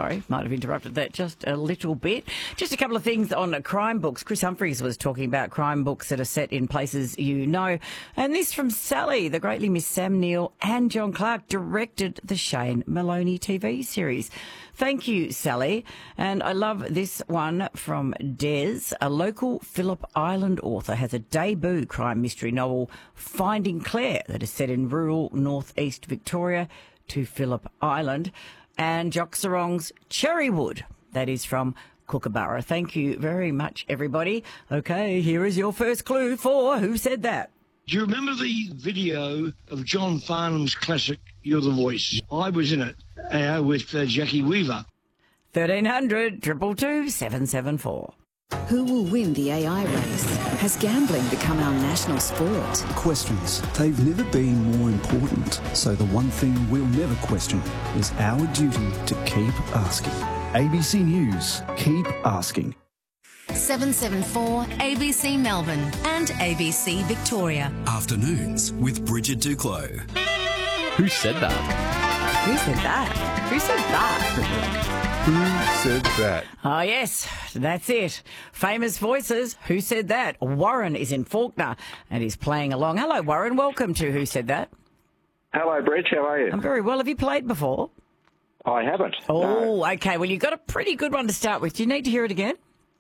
Sorry, might have interrupted that just a little bit. Just a couple of things on crime books. Chris Humphries was talking about crime books that are set in places you know. And this from Sally, the greatly missed Sam Neill and John Clark directed the Shane Maloney TV series. Thank you, Sally. And I love this one from Des. A local Phillip Island author has a debut crime mystery novel, Finding Claire, that is set in rural northeast Victoria to Phillip Island. And Jock Sarong's Cherrywood, that is from Kookaburra. Thank you very much, everybody. Okay, here is your first clue for Who Said That? Do you remember the video of John Farnham's classic, You're the Voice? I was in it with Jackie Weaver. 1300 222 774. Who will win the AI race? Has gambling become our national sport? Questions. They've never been more important. So the one thing we'll never question is our duty to keep asking. ABC News. Keep asking. 774 ABC Melbourne and ABC Victoria. Afternoons with Bridget Duclos. Who said that? Who said that? Who said that? Who said that? Oh, yes, that's it. Famous voices. Who said that? Warren is in Faulkner and he's playing along. Hello, Warren. Welcome to Who Said That? Hello, Bridge. How are you? I'm very well. Have you played before? I haven't. Oh, no. Okay. Well, you've got a pretty good one to start with. Do you need to hear it again?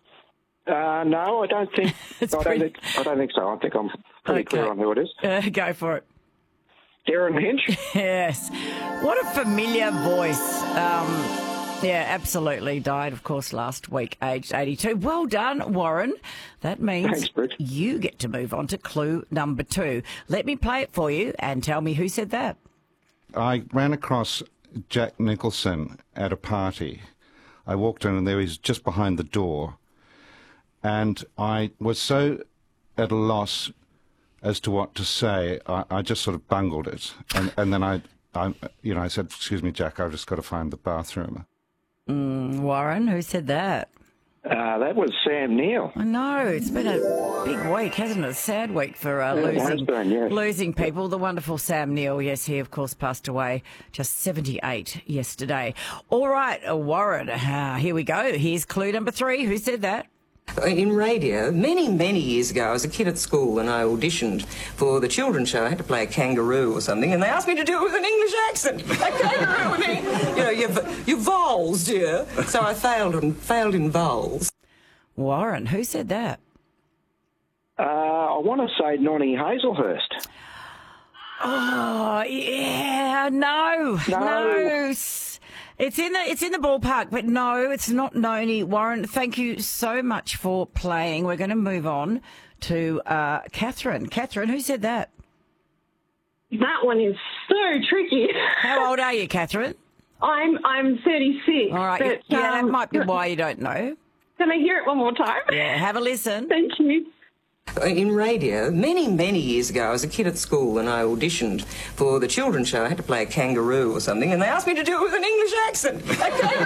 No, I don't think. I don't think so. I think I'm pretty clear on who it is. Go for it. Darren Hinch. Yes. What a familiar voice. Yeah, absolutely. Died, of course, last week, aged 82. Well done, Warren. That means you get to move on to clue number 2. Let me play it for you and tell me who said that. I ran across Jack Nicholson at a party. I walked in and there he was just behind the door. And I was so at a loss as to what to say, I just sort of bungled it. And then I said, "Excuse me, Jack, I've just got to find the bathroom." Warren, who said that? That was Sam Neill. I know. It's been a big week, hasn't it? A sad week for losing people. The wonderful Sam Neill, yes, he, of course, passed away just 78 yesterday. All right, Warren, here we go. Here's clue number 3. Who said that? In radio, many years ago, I was a kid at school and I auditioned for the children's show. I had to play a kangaroo or something, and they asked me to do it with an English accent. A kangaroo, I mean, your vowels, dear. So I failed in vowels. Warren, who said that? I want to say Nonnie Hazelhurst. Oh, yeah, no. It's in the ballpark, but no, it's not Noni. Warren, thank you so much for playing. We're going to move on to Catherine. Catherine, who said that? That one is so tricky. How old are you, Catherine? I'm 36. All right, but, that might be why you don't know. Can I hear it one more time? Yeah, have a listen. Thank you. In radio, many years ago, I was a kid at school and I auditioned for the children's show. I had to play a kangaroo or something, and they asked me to do it with an English accent.